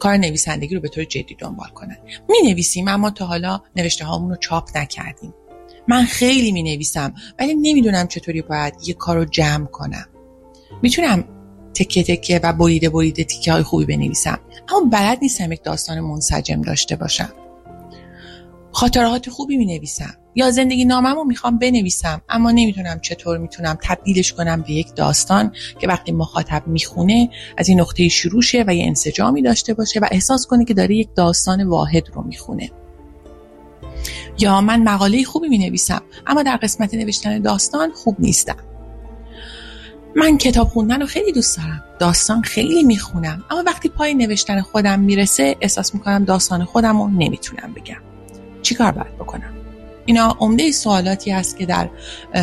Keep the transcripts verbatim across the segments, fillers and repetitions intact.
کار نویسندگی رو به طور جدی دنبال کنن. می نویسیم اما تا حالا نوشته هامون رو چاپ نکردیم. من خیلی می نویسم ولی نمیدونم چطوری باید یه کار رو جمع کنم. میتونم تکه تکه و بریده بریده تیکه های خوبی بنویسم اما بلد نیستم یک داستان منسجم داشته باشم. خاطرات خوبی می نویسم یا زندگی نامه‌مو میخوام بنویسم اما نمیدونم چطور میتونم تبدیلش کنم به یک داستان که وقتی مخاطب میخونه از این نقطه شروع شه و یه انسجامی داشته باشه و احساس کنه که داره یک داستان واحد رو میخونه. یا من مقاله خوبی می نویسم اما در قسمت نوشتن داستان خوب نیستم. من کتاب خوندن رو خیلی دوست دارم، داستان خیلی میخونم اما وقتی پای نوشتن خودم میرسه احساس میکنم داستان خودم رو نمیتونم بگم. چی کار باید بکنم؟ اینا عمده سوالاتی هست که در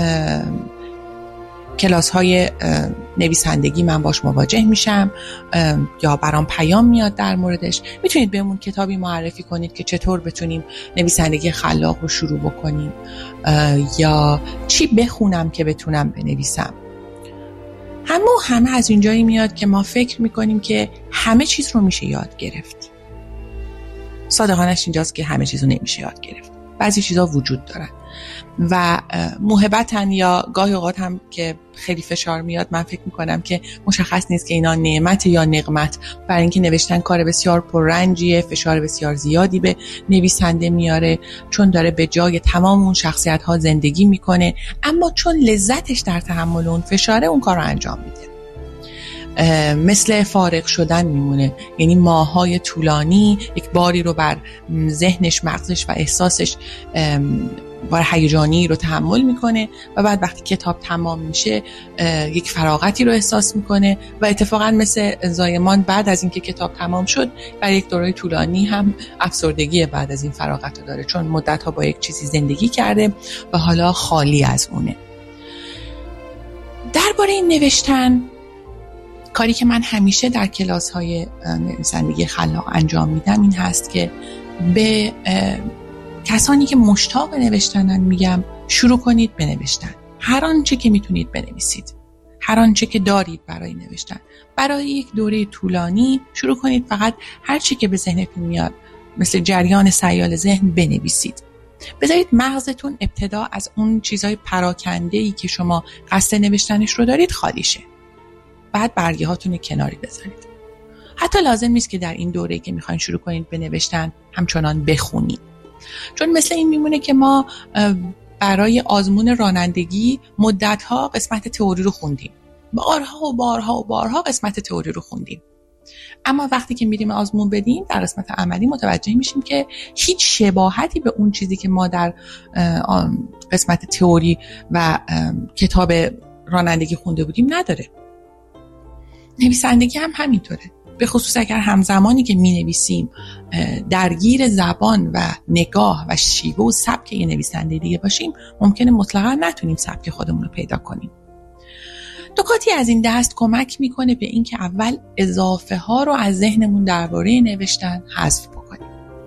کلاس های نویسندگی من باش مواجه میشم یا برام پیام میاد در موردش. میتونید بهمون کتابی معرفی کنید که چطور بتونیم نویسندگی خلاق رو شروع بکنیم یا چی بخونم که بتونم بنویسم. همه همه از اینجایی میاد که ما فکر میکنیم که همه چیز رو میشه یاد گرفت. صادقانش اینجاست که همه چیز رو نمیشه یاد گرفت. بعضی چیزا وجود دارن و موهبتن یا گاهی اوقات هم که خیلی فشار میاد من فکر میکنم که مشخص نیست که اینا نعمت یا نقمت. برای اینکه نوشتن کار بسیار پررنجیه، فشار بسیار زیادی به نویسنده میاره چون داره به جای تمام اون شخصیت ها زندگی میکنه اما چون لذتش در تحمل اون فشاره اون کار رو انجام میده. مثل فارغ شدن میمونه، یعنی ماه‌های طولانی یک باری رو بر ذهنش، مغزش و احساسش بار هیجانی رو تحمل میکنه و بعد وقتی کتاب تمام میشه یک فراغتی رو احساس میکنه و اتفاقا مثل زایمان بعد از اینکه کتاب تمام شد برای یک دوره طولانی هم افسردگی بعد از این فراغت رو داره چون مدت‌ها با یک چیزی زندگی کرده و حالا خالی از اونه. درباره این نوشتن کاری که من همیشه در کلاس‌های نویسندگی خلاق انجام میدم این هست که به کسانی که مشتاق نوشتنن میگم شروع کنید به نوشتن. هر آنچه که میتونید بنویسید، هر آنچه که دارید برای نوشتن. برای یک دوره طولانی شروع کنید فقط هر چی که به ذهنتون میاد مثل جریان سیال ذهن بنویسید. بذارید مغزتون ابتدا از اون چیزای پراکنده‌ای که شما قصد نوشتنش رو دارید خالی شه. بعد برگه هاتون کناری بذارید. حتی لازم نیست که در این دوره‌ای که میخواین شروع کنید به نوشتن همچنان بخونید. چون مثل این میمونه که ما برای آزمون رانندگی مدت‌ها قسمت تئوری رو خوندیم. بارها و بارها و بارها قسمت تئوری رو خوندیم. اما وقتی که میریم آزمون بدیم در قسمت عملی متوجه میشیم که هیچ شباهتی به اون چیزی که ما در قسمت تئوری و کتاب رانندگی خونده بودیم نداره. نویسندگی هم همینطوره. به خصوص اگر همزمانی که می نویسیم درگیر زبان و نگاه و شیوه و سبک یه نویسنده دیگه باشیم ممکنه مطلقا نتونیم سبک خودمون رو پیدا کنیم. نکاتی از این دست کمک میکنه به این که اول اضافه ها رو از ذهنمون درباره نوشتن حذف بکنیم.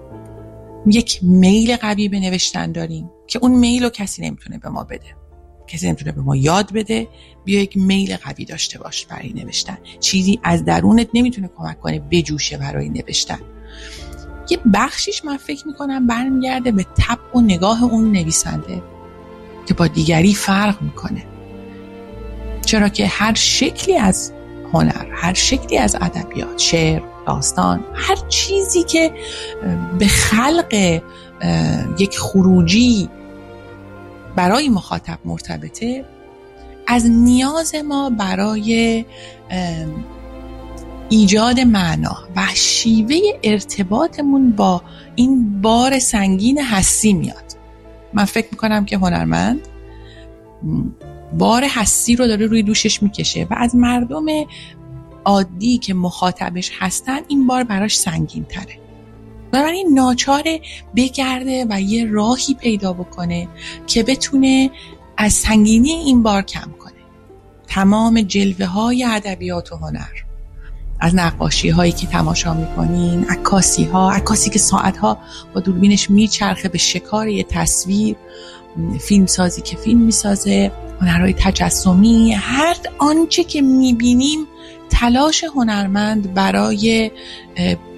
یک میل قوی به نوشتن داریم که اون میل رو کسی نمیتونه به ما بده. کسی نمیتونه به ما یاد بده. بیا یک میل قوی داشته باش برای نوشتن. چیزی از درونت نمیتونه کمک کنه بجوشه برای نوشتن. یه بخشیش من فکر میکنم برمیگرده به طبع و نگاه اون نویسنده که با دیگری فرق میکنه. چرا که هر شکلی از هنر، هر شکلی از ادبیات، شعر، داستان، هر چیزی که به خلق یک خروجی برای مخاطب مرتبطه از نیاز ما برای ایجاد معنا و شیوه ارتباطمون با این بار سنگین حسی میاد. من فکر میکنم که هنرمند بار حسی رو داره روی دوشش میکشه و از مردم عادی که مخاطبش هستن این بار براش سنگین تره. بنابراین ناچاره بگرده و یه راهی پیدا بکنه که بتونه از سنگینی این بار کم کنه. تمام جلوه های ادبیات و هنر، از نقاشی هایی که تماشا میکنین، عکاسی ها، عکاسی که ساعت ها با دوربینش میچرخه به شکار یه تصویر، فیلم سازی که فیلم میسازه، هنرهای تجسمی، هر آنچه که میبینیم تلاش هنرمند برای